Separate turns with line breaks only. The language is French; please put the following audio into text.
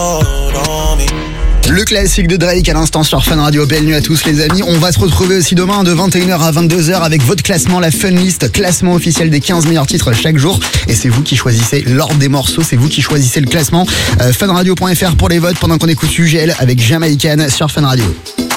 Le classique de Drake à l'instant sur Fun Radio. Belle nuit à tous les amis. On va se retrouver aussi demain de 21h à 22h avec votre classement, la Fun List, classement officiel des 15 meilleurs titres chaque jour. Et c'est vous qui choisissez l'ordre des morceaux, c'est vous qui choisissez le classement. Funradio.fr pour les votes pendant qu'on écoute UGL avec Jamaican sur Fun Radio.